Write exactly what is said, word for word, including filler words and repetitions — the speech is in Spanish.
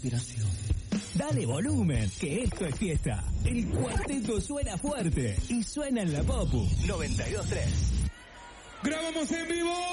inspiración. Dale volumen, que esto es fiesta. El cuarteto suena fuerte y suena en la Popu noventa y dos tres. ¡Grabamos en vivo!